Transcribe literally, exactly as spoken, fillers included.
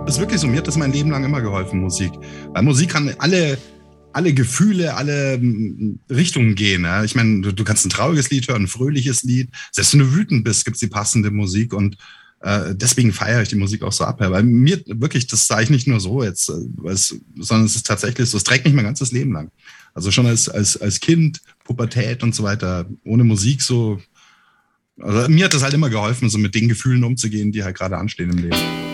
Das ist wirklich so. Mir hat das mein Leben lang immer geholfen, Musik. Weil Musik kann alle, alle Gefühle, alle mm, Richtungen gehen. Ja? Ich meine, du, du kannst ein trauriges Lied hören, ein fröhliches Lied. Selbst wenn du wütend bist, gibt es die passende Musik. Und äh, deswegen feiere ich die Musik auch so ab. Ja? Weil mir wirklich, das sage ich nicht nur so jetzt, äh, es, sondern es ist tatsächlich so, es trägt mich mein ganzes Leben lang. Also schon als, als, als Kind, Pubertät und so weiter, ohne Musik so. Also mir hat das halt immer geholfen, so mit den Gefühlen umzugehen, die halt gerade anstehen im Leben.